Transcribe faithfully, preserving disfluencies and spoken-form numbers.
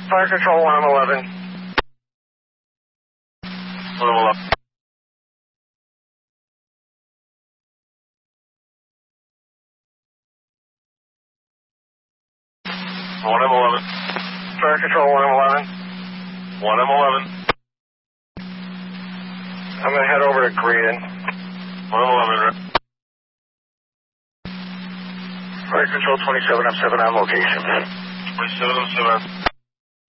Fire Control, one M eleven. one M eleven. one M eleven. Fire Control, one M eleven. one M eleven. I'm going to head over to Green. one M eleven. Fire Control, twenty-seven M seven on location. twenty-seven M seven.